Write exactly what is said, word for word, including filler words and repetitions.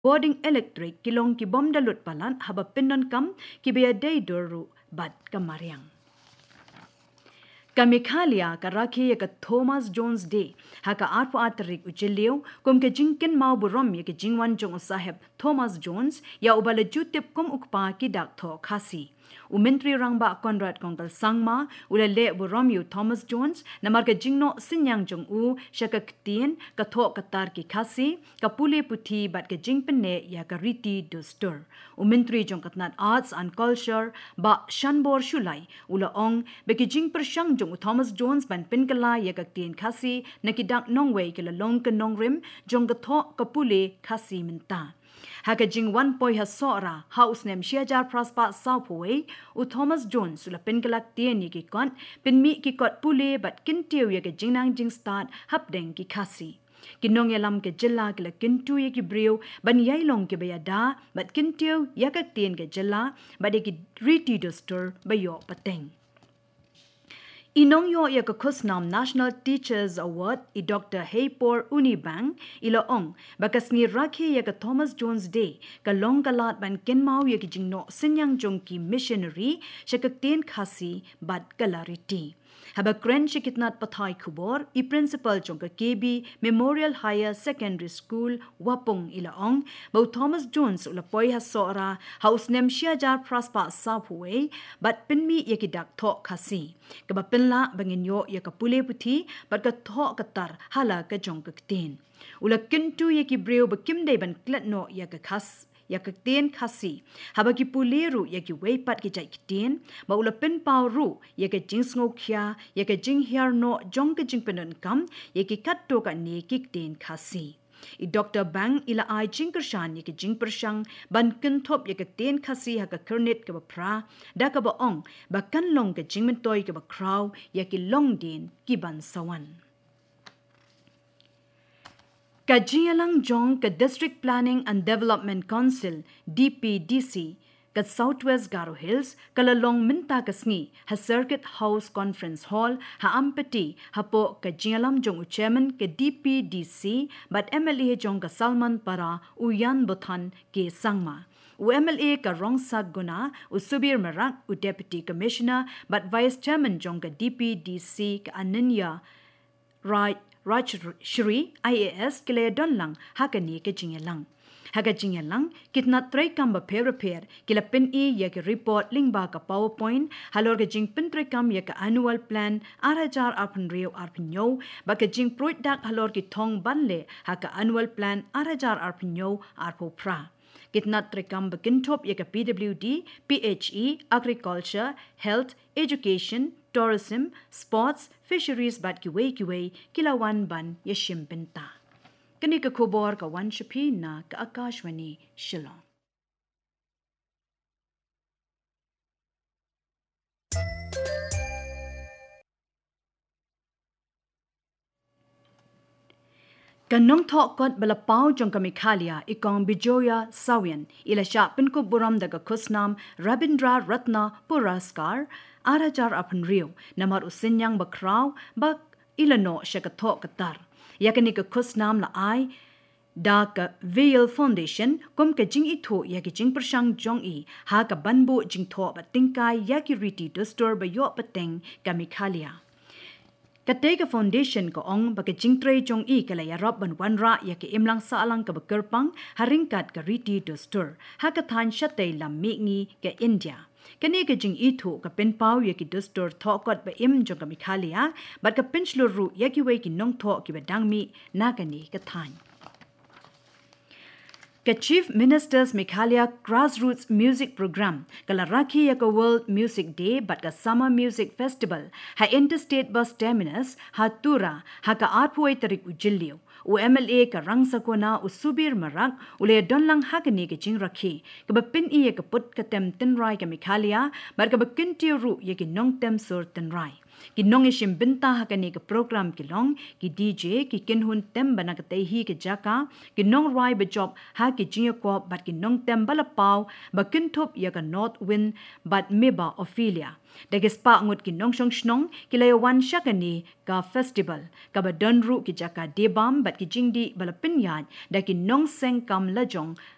boarding electric kilong ki bom dalut palan haba pindon kam ki beya day doru bat kamariang. Kamikhalia karaki ya ka Thomas Jones Day haka arpo atarik ujiliw kum ke jingkin mau burom ya ke jingwan jong saheb Thomas Jones ya ubala jutip kum ukpa ki dak tho khasi. Umentri rangba Conrad Kongkal Sangma ulale burom yu Thomas Jones namar ke jingno sinyang jong u shaka ktien ka tho katar ki khasi ka pule puthi bat ke jingpenne ya ka riti dostor. Umentri jong katnat arts and culture ba shanbor shulai ula ong be ke jing pershang jong Thomas Jones ban pinkala ya ka ktien khasi nakidak nongwei ke la long ke nongrim jong ka tho ka pule khasi minta. Haka jing one poi ha sora house nem shiajar prospa saupoe u Thomas Jones ula penkalak tien ki kon penmi ki kot pule bat kintiu ye ke jingnang jing start hapdeng ki khasi kinong yalam ke jilla ke la kintu ye ki brio ban yailong ke bayada bat kintiu yakak tien ke jilla bat ki riti dostor bayo pateng. Inong yo ya ka khusnam National Teachers Award I Doctor Heipor Unibang ilo ong bakas ni rakhe ya ka Thomas Jones Day ka long kalat ban kenmau ya ki jingno sinyang jong ki missionary shakakten khasi bad kalariti. Haba kren shikitnat pathai khubor I principal jong ka K B Memorial Higher Secondary School Wapong ila ong bau Thomas Jones ula poi ha sora house nem shiajar prospa sapwe bat pinmi yakidak tho khasi kaba pinla bangin yo ya ka pule puthi bat ka tho katar hala ka jong ka kten ula kintu yaki breu bakim dei ban klat no ya ka khas ya ka ten khasi haba ki puleru ya ki weipat ki jai kiten ba ula pen pau ru ya ka jing sngo khya ya ka jing hiar no jong ka jing penon kam ya ki kat to ka ne ki ten khasi I Doctor Bang ila ai jing kershan ya ki jing pershang ban kin thop ya ka ten khasi ha ka kernet ka ba pra da ka ba ong ba kan long ka jing men toy ka ba crow ya ki long din ki ban sawan. Kajialang Jong ka District Planning and Development Council D P D C ka Southwest Garo Hills kalalong minta kasngi ha Circuit House Conference Hall ha ampati hapo Kajialam Jong Chairman ka D P D C but M L A Jong ka Salman Para Uyan Bothan ke Sangma U M L A ka Rongsag Guna U Subir Marak U Deputy Commissioner but Vice Chairman Jong ka D P D C ka Ananya Right Raj Shri I A S kile don lang hakani ke jingelang haga jingelang kitna trai kam ba pher pher kila pen e ya ke report link ba ka PowerPoint halor ke jing pen trai kam ya ka annual plan arajar arpun reu arpinyo ba ke jing product halor ki thong banle ha ka annual plan arajar arpinyo arpo pra kitna trai kam ba kintop ya ka P W D P H E agriculture health education tourism, sports, fisheries bat ki wei ki wei kilawan ban yashim benta. Kani ka khobor ka wan shapi na ka Akashwani Shillong. Kanong thok kot balapau jong kamikhalia ikong bijoya sawian ila sha pinko buram daga khusnam Rabindra Ratna Puraskar arajar apun rio namar usinyang bakraw bak ilano shakatho katar yakani ka khusnam la ai da ka Veil Foundation kom ka jing itho ya ki jing persang jong i ha ka banbo jing tho ba tingkai ya ki riti dostor ba yo pateng kamikhalia Katega Foundation ko ong baka jingtray jong i kala yarap ban wanra ya ke imlang sa alang ka bakerpang haringkat ka riti dostor hakathan shatay lam mingi ka India kani ka jing itho ka penpau ya ki dostor thokot ba im jong ka mikhalia bat ka pinchlo ru ya ki wei ki nong tho ki ba dangmi nakani ka than Ka Chief Minister's Meghalaya Grassroots Music Program kala rakhi ya ka World Music Day bat ka Summer Music Festival ha interstate bus terminus ha tura ha ka arpuai tarik ujilliu U M L A ka rangsakona u subir marak ule donlang ha ka ni ka jing rakhi ka ba pin i ka put ka tem tinrai ka Meghalaya bat ka ba kintiu ru ya ki nong tem sur tinrai ki nong ishim binta hakani ka program ki long ki D J ki kinhun tem bana ka tehi ki jaka ki nong rai ba job ha ki jingya ko bat ki nong tem bala pau ba kinthop ya ka North Wind bat meba Ophelia dagi spa ngut ki nong shong shnong ki lay wan shakani ka festival ka ba donru ki jaka debam bat ki jingdi bala pinyat da ki nong seng kam lajong